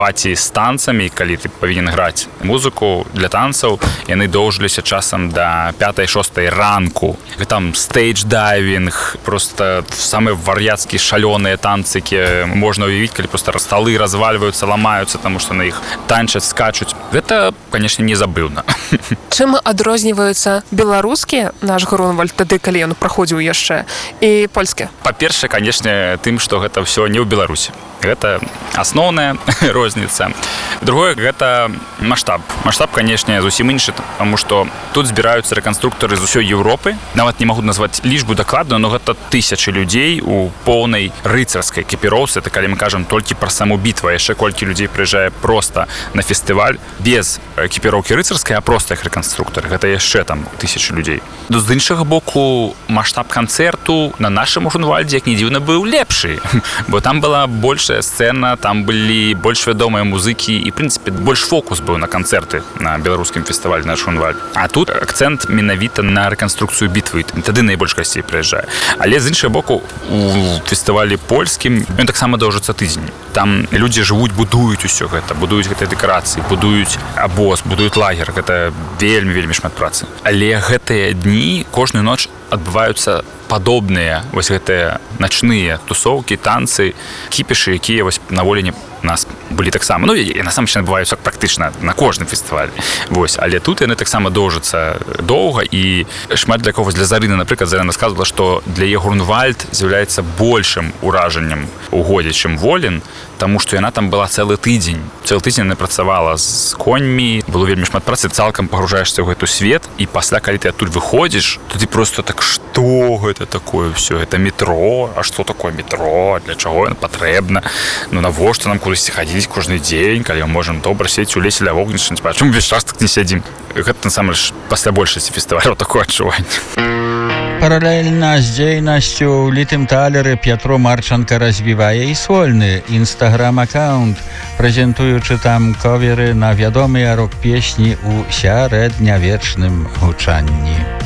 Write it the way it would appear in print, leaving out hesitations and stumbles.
паці з танцамі, калі ты павінен граць музыку для танцаў, яны доўжыліся часам да 5-6 ранку. Там стейдж-дайвінг, просто самыя вар'яцкія шалёныя танцы, якія можна ўявіць, калі просто сталы развальваюцца, ламаюцца, таму што на іх танчаць, скачуць. Гэта, канешне, незабыўна. Чым адрозніваюцца беларускі наш Грунвальд тады, калі ён праходзіў яшчэ, і польскі? Па-першае, канешне, тым, што гэта ўсё не ў Беларусі. Гэта асноўная розніца. Другое, гэта маштаб. Маштаб, канешне, зусім іншы, таму што тут збіраюцца рэканструктары з усёй Еўропы. Нават не магу назваць лічбу дакладную, но гэта тысячы людзей у поўнай рыцарскай экіпіроўцы. Это калі мы кажам толькі пра саму бітву, яшчэ колькі людзей прыязджае проста на фестываль без экіпіроўкі рыцарскай, а проста іх рэканструктары. Гэта яшчэ там тысячы людзей. З іншага боку, маштаб канцэрту на нашым Грунвальдзе, як не дзіўна, быў лепшы, бо там была большая сцэна, там былі больш вядомыя музыкі і, в прынцыпе, больш фокус быў на канцэрты на беларускім фестывалі наш Грунвальд. А тут акцэнт менавіта на рэканструкцыю бітвы. Тады найбольш гасцей прыязджае. Але з іншага боку, у фестывалі польскім ён таксама доўжыцца тыдзень. Там людзі жывуць, будуюць усё гэта, будуюць гэтыя дэкарацыі, будуюць абоз, будуюць лагер. Гэта вельмі шмат працы. Але гэтыя дні кожную ноч адбываюцца падобныя вось гэтыя начныя тусоўкі, танцы, кіпішы, якія вось на волені нас былі таксама. Ну, і насамрэч адбываюцца практычна на кожным фестывалі. Вось, але тут яны таксама доўжацца доўга, і шмат для кого, для Зарыны, напрыклад, Зарына сказала, што для яе Грунвальд з'яўляецца большым уражаннем у годзе, чым Волін, таму што яна там была цэлы тыдзень. Цэлы тыдзень яна працавала з коньмі, было вельмі шмат працы, цалкам пагружаешся ў гэты свет, і пасля, калі ты адтуль выходзіш, то ты просто так, што гэта такое ўсё? Гэта метро? А што такое метро? Для чаго яно патрэбна? Ну, навошта нам кудысьці хадзіць кожны дзень, калі мы можам добра сядзець у лесе ля вогнішча? А чаму весь час так не сядзім? Гэта, насамрэч, пасля большасці фестываляў такое адчуванне. Паралельна з дзейнасцю ў літым талеры П'ятро Марчанка развівае і сольны інстаграм-аккаунт, прэзентуючы там коверы на вядомыя рок-песні ў сярэднявечным гучанні.